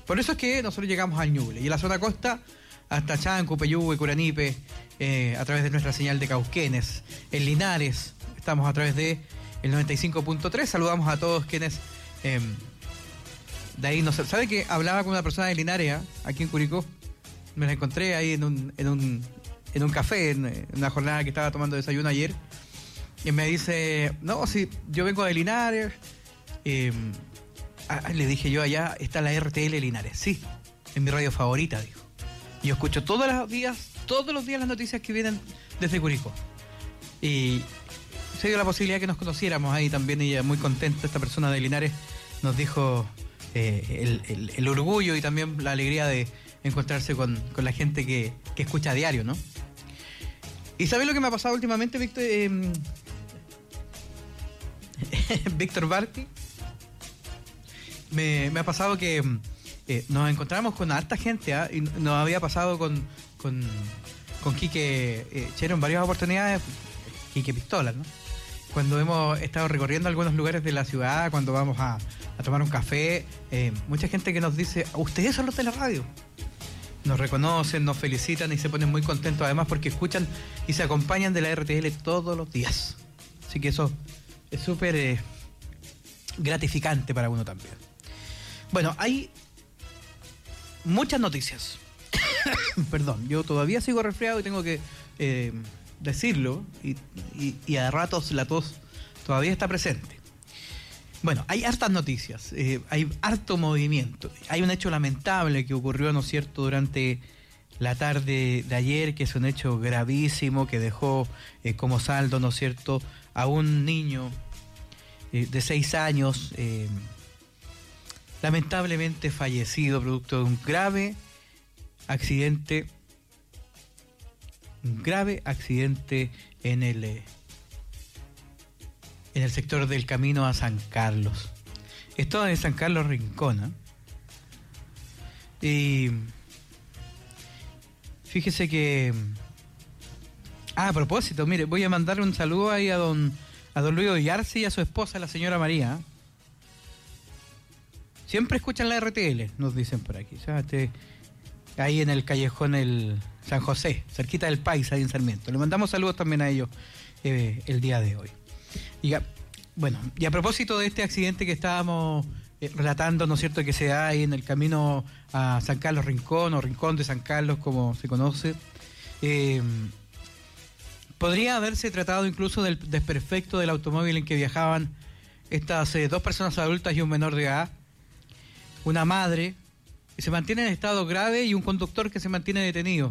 Por eso es que nosotros llegamos al Ñuble y en la zona costa hasta Chanco, Peyúgue, Curanipe, a través de nuestra señal de Cauquenes. En Linares estamos a través de el 95.3. Saludamos a todos quienes de ahí nos... ¿Sabe que hablaba con una persona de Linares aquí en Curicó? Me la encontré ahí en un café, en una jornada que estaba tomando desayuno ayer. Y me dice, no, si yo vengo de Linares. Le dije yo, allá está la RTL Linares. Sí, en mi radio favorita, dijo. Y yo escucho todos los días las noticias que vienen desde Curicó. Y se dio la posibilidad que nos conociéramos ahí también. Ella muy contenta, esta persona de Linares, nos dijo el orgullo y también la alegría de encontrarse con la gente que escucha a diario, ¿no? ¿Y sabes lo que me ha pasado últimamente, Víctor? Víctor Barti? Me ha pasado que nos encontramos con harta gente, y nos había pasado con Quique Chero en varias oportunidades, Quique Pistola, ¿no? Cuando hemos estado recorriendo algunos lugares de la ciudad, cuando vamos a tomar un café, mucha gente que nos dice, ustedes son los de la radio. Nos reconocen, nos felicitan y se ponen muy contentos además porque escuchan y se acompañan de la RTL todos los días. Así que eso es súper gratificante para uno también. Bueno, hay muchas noticias. Perdón, yo todavía sigo resfriado y tengo que decirlo y a ratos la tos todavía está presente. Bueno, hay hartas noticias, hay harto movimiento. Hay un hecho lamentable que ocurrió, ¿no es cierto?, durante la tarde de ayer, que es un hecho gravísimo que dejó como saldo, ¿no es cierto?, a un niño de 6 años, lamentablemente fallecido producto de un grave accidente en el sector del camino a San Carlos. Esto es San Carlos Rincón, Y fíjese que... a propósito, mire, voy a mandar un saludo ahí a don Luis Ollarse y a su esposa, la señora María. Siempre escuchan la RTL, nos dicen por aquí. Ahí en el callejón el San José, cerquita del Paisa, ahí en Sarmiento. Le mandamos saludos también a ellos el día de hoy. Y a propósito de este accidente que estábamos relatando, ¿no es cierto?, que se da ahí en el camino a San Carlos Rincón, o Rincón de San Carlos, como se conoce, podría haberse tratado incluso del desperfecto del automóvil en que viajaban estas 2 personas adultas y un menor de edad, una madre que se mantiene en estado grave y un conductor que se mantiene detenido.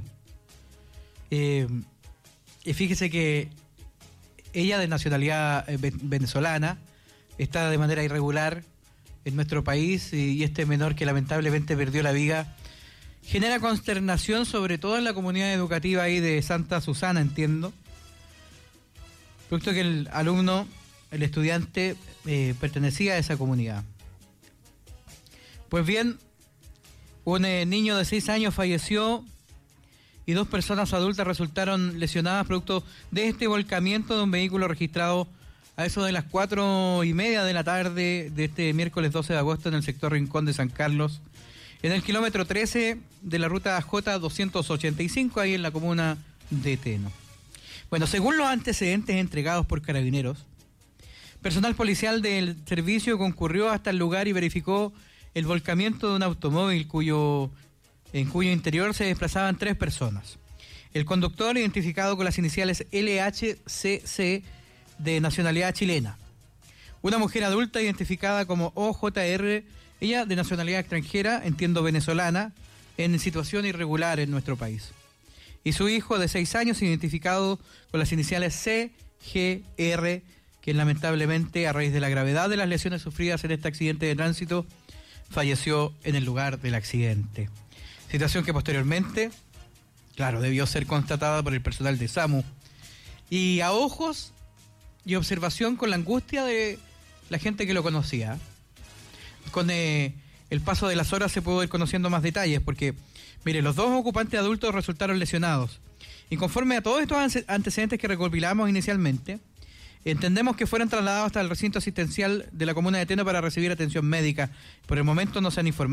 Y fíjese que ella, de nacionalidad venezolana, está de manera irregular en nuestro país, y este menor que lamentablemente perdió la vida genera consternación, sobre todo en la comunidad educativa ahí de Santa Susana, entiendo. Producto que el alumno, el estudiante, pertenecía a esa comunidad. Pues bien, un niño de 6 años falleció y 2 personas adultas resultaron lesionadas producto de este volcamiento de un vehículo registrado a eso de las 4:30 de la tarde de este miércoles 12 de agosto en el sector Rincón de San Carlos, en el kilómetro 13 de la ruta J285, ahí en la comuna de Teno. Bueno, según los antecedentes entregados por Carabineros, personal policial del servicio concurrió hasta el lugar y verificó el volcamiento de un automóvil en cuyo interior se desplazaban 3 personas. El conductor, identificado con las iniciales LHCC, de nacionalidad chilena. Una mujer adulta identificada como OJR, ella de nacionalidad extranjera, entiendo venezolana, en situación irregular en nuestro país. Y su hijo de 6 años, identificado con las iniciales CGR, que lamentablemente, a raíz de la gravedad de las lesiones sufridas en este accidente de tránsito, falleció en el lugar del accidente. Situación que posteriormente, claro, debió ser constatada por el personal de SAMU. Y a ojos y observación, con la angustia de la gente que lo conocía. Con el paso de las horas se pudo ir conociendo más detalles, porque, mire, los 2 ocupantes adultos resultaron lesionados. Y conforme a todos estos antecedentes que recopilamos inicialmente, entendemos que fueron trasladados hasta el recinto asistencial de la comuna de Teno para recibir atención médica. Por el momento no se han informado